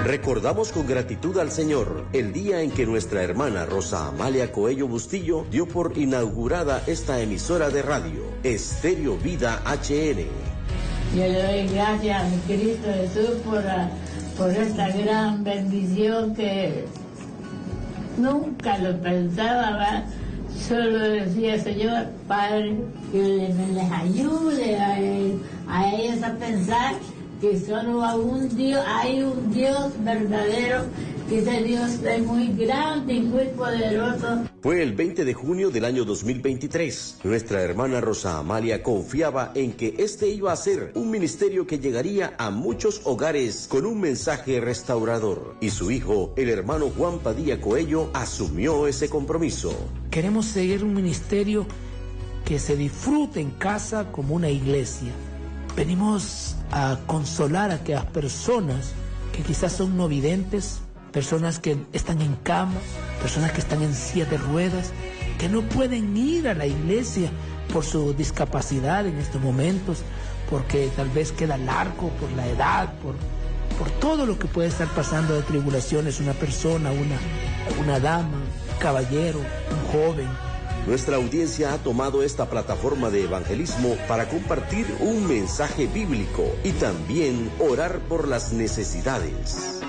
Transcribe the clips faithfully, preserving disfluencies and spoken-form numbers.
Recordamos con gratitud al Señor el día en que nuestra hermana Rosa Amalia Coello Bustillo dio por inaugurada esta emisora de radio, Estéreo Vida H N. Yo le doy gracias a mi Cristo Jesús por, por esta gran bendición que nunca lo pensaba, ¿verdad? Solo decía, Señor, Padre, que me les ayude a, a ellos a pensar que solo a un Dios, hay un Dios verdadero, que ese Dios es muy grande y muy poderoso. Fue el veinte de junio del año dos mil veintitrés. Nuestra hermana Rosa Amalia confiaba en que este iba a ser un ministerio que llegaría a muchos hogares con un mensaje restaurador. Y su hijo, el hermano Juan Padilla Coello, asumió ese compromiso. Queremos seguir un ministerio que se disfrute en casa como una iglesia. Venimos a consolar a aquellas personas que quizás son no videntes, personas que están en cama, personas que están en silla de ruedas, que no pueden ir a la iglesia por su discapacidad en estos momentos, porque tal vez queda largo por la edad, por, por todo lo que puede estar pasando de tribulaciones una persona, una, una dama, un caballero, un joven. Nuestra audiencia ha tomado esta plataforma de evangelismo para compartir un mensaje bíblico y también orar por las necesidades.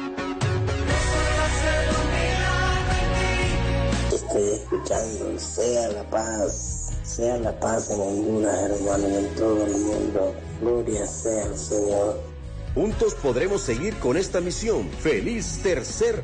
Estoy escuchando, sea la paz, sea la paz en Honduras, hermano, en todo el mundo. Gloria sea al Señor. Juntos podremos seguir con esta misión. ¡Feliz tercer